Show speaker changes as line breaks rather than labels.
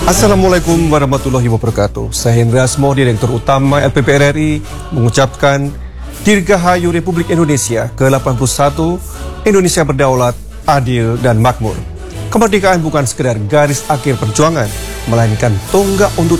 Assalamualaikum warahmatullahi wabarakatuh. Saya Hendra Asmo, Direktur Utama LPP RRI, mengucapkan Dirgahayu Republik Indonesia ke-81, Indonesia berdaulat, adil, dan makmur. Kemerdekaan bukan sekedar garis akhir perjuangan, melainkan tonggak untuk